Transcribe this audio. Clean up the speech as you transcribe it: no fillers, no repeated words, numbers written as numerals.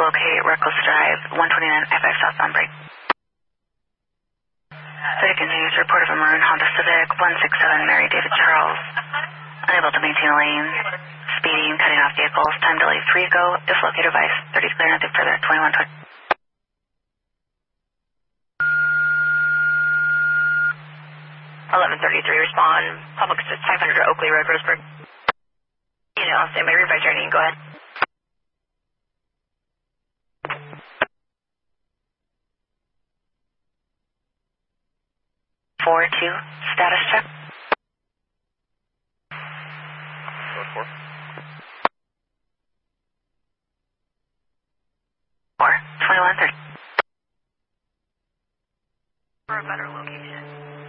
locate Reckless Drive, 129 I-5 southbound break. City continues to report of a maroon Honda Civic, 167 Mary David Charles. Unable to maintain a lane. Speeding, cutting off vehicles. Time delay 3 go. If located by 30 clear, nothing further. 2120. 1133, respond. Public assist 500 Oakley Road, Roseburg. Stand by revised journey. Go ahead. Four two status check.